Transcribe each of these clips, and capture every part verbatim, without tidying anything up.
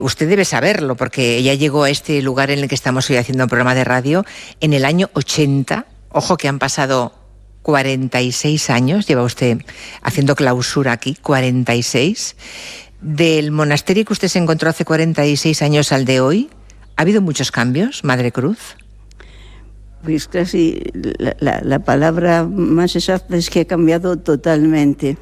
Usted debe saberlo, porque ella llegó a este lugar en el que estamos hoy haciendo un programa de radio en el año ochenta. Ojo que han pasado cuarenta y seis años, lleva usted haciendo clausura aquí, cuarenta y seis. Del monasterio que usted se encontró hace cuarenta y seis años al de hoy, ¿ha habido muchos cambios, Madre Cruz? Pues casi la, la, la palabra más exacta es que ha cambiado totalmente,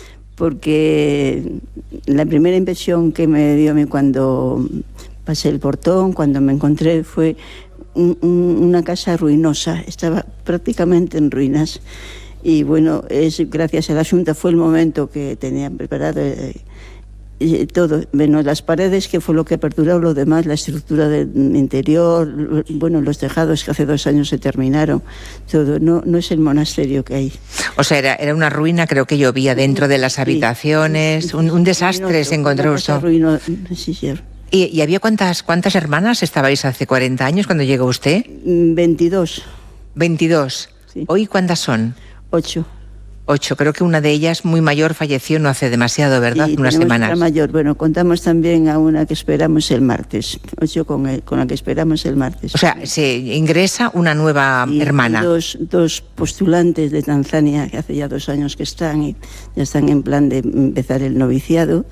porque la primera impresión que me dio a mí cuando pasé el portón, cuando me encontré, fue un, un, una casa ruinosa, estaba prácticamente en ruinas. Y bueno, es gracias a la Junta, fue el momento que tenían preparado eh, y todo, menos las paredes, que fue lo que aperturó, lo demás, la estructura del interior, bueno, los tejados que hace dos años se terminaron, todo, no, no es el monasterio que hay. O sea, era, era una ruina, creo que llovía dentro de las habitaciones, sí, un, un desastre ruinoso, se encontró usted. Ruino, sí, sí. ¿Y, y había cuántas, cuántas hermanas estabais hace cuarenta años cuando llegó usted? veintidós. veintidós. Sí. ¿Hoy cuántas son? Ocho. Ocho. Creo que una de ellas, muy mayor, falleció no hace demasiado, ¿verdad? Sí, unas semanas. Otra mayor. Bueno, contamos también a una que esperamos el martes. Ocho con, el, con la que esperamos el martes. O sea, se ingresa una nueva y hermana. Dos, dos postulantes de Tanzania, que hace ya dos años que están, y ya están en plan de empezar el noviciado.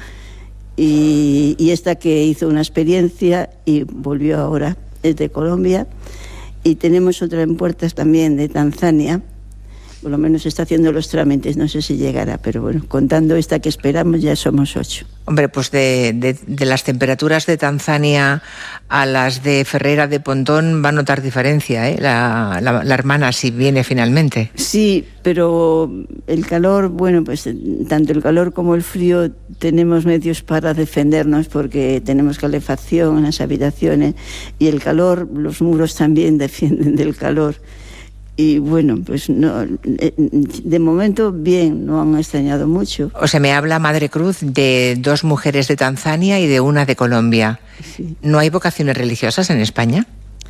Y, y esta que hizo una experiencia y volvió ahora, es de Colombia. Y tenemos otra en puertas también de Tanzania. Por lo menos está haciendo los trámites, no sé si llegará, pero bueno, contando esta que esperamos ya somos ocho. Hombre, pues de, de, de las temperaturas de Tanzania a las de Ferreira de Pontón va a notar diferencia, ¿eh? La, la, la hermana, si viene finalmente. Sí, pero el calor, bueno, pues tanto el calor como el frío tenemos medios para defendernos porque tenemos calefacción en las habitaciones y el calor, los muros también defienden del calor. Y bueno, pues no, de momento bien, no han extrañado mucho. O sea, me habla Madre Cruz de dos mujeres de Tanzania y de una de Colombia. Sí. ¿No hay vocaciones religiosas en España?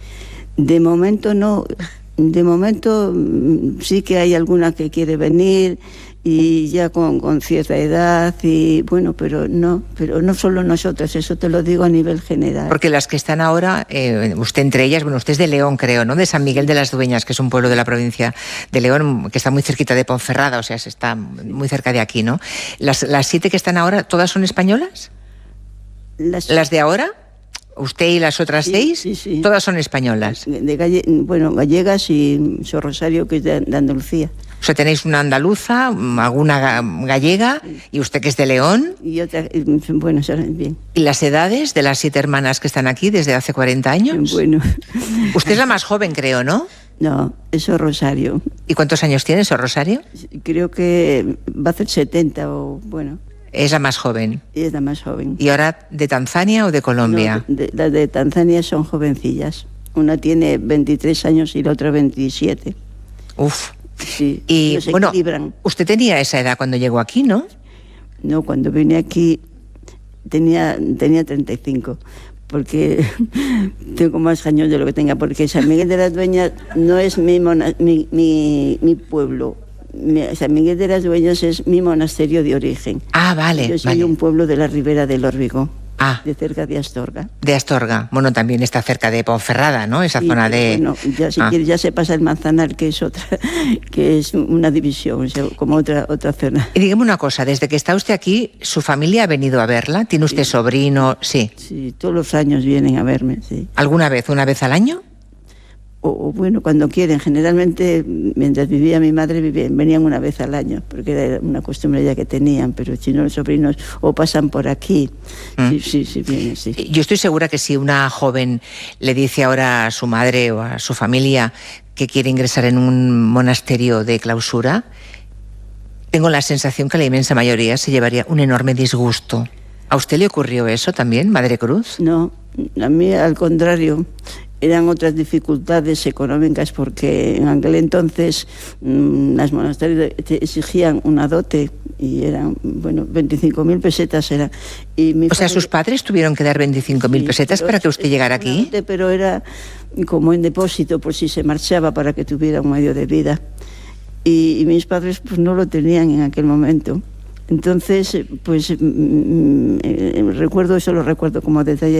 De momento no. De momento sí que hay alguna que quiere venir y ya con, con cierta edad y bueno, pero no, pero no solo nosotros, eso te lo digo a nivel general. Porque las que están ahora, eh, usted entre ellas, bueno, usted es de León, creo, ¿no? De San Miguel de las Dueñas, que es un pueblo de la provincia de León, que está muy cerquita de Ponferrada, o sea, se está muy cerca de aquí, ¿no? Las, las siete que están ahora, ¿todas son españolas? Las, ¿Las de ahora? ¿Usted y las otras sí, seis? Sí, sí. Todas son españolas. De Galle bueno, gallegas y Sor Rosario, que es de, de Andalucía. O sea, tenéis una andaluza, alguna gallega, y usted que es de León. Y otra, bueno, bien. ¿Y las edades de las siete hermanas que están aquí desde hace cuarenta años? Bueno. Usted es la más joven, creo, ¿no? No, es Sor Rosario. ¿Y cuántos años tiene Sor Rosario? Creo que va a hacer setenta o, bueno... Es la más joven. Es la más joven. ¿Y ahora de Tanzania o de Colombia? No, de, las de Tanzania son jovencillas. Una tiene veintitrés años y la otra veintisiete. Uf. Sí, y se bueno, equilibran. Usted tenía esa edad cuando llegó aquí, ¿no? No, cuando vine aquí tenía, tenía treinta y cinco, porque tengo más años de lo que tenga, porque San Miguel de las Dueñas no es mi, mona, mi, mi, mi pueblo. San Miguel de las Dueñas es mi monasterio de origen. Ah, vale. Yo soy vale. un pueblo de la Ribera del Órbigo. Ah. De cerca de Astorga. De Astorga. Bueno, también está cerca de Ponferrada, ¿no? Esa sí, zona de... Bueno, ya si ah. quieres ya se pasa el Manzanar, que es otra, que es una división, o sea, como otra, otra zona. Y dígame una cosa, desde que está usted aquí, ¿su familia ha venido a verla? ¿Tiene usted sí. sobrino? Sí. Sí, todos los años vienen a verme, sí. ¿Alguna vez, una vez al año? O, o bueno, cuando quieren. Generalmente, mientras vivía mi madre, vivían, venían una vez al año, porque era una costumbre ya que tenían, pero si no, los sobrinos o pasan por aquí. Mm. Sí, sí, sí, vienen, sí. Yo estoy segura que si una joven le dice ahora a su madre o a su familia que quiere ingresar en un monasterio de clausura, tengo la sensación que la inmensa mayoría se llevaría un enorme disgusto. ¿A usted le ocurrió eso también, Madre Cruz? No, a mí al contrario. Eran otras dificultades económicas porque en aquel entonces mmm, las monasterios exigían una dote y eran, bueno, veinticinco mil pesetas era. Y mi o sea, sus padres tuvieron que dar veinticinco mil sí, pesetas para que usted llegara aquí. Dote, pero era como en depósito por si se marchaba para que tuviera un medio de vida. Y, y mis padres pues no lo tenían en aquel momento. Entonces, pues mmm, eh, recuerdo eso, lo recuerdo como detalle.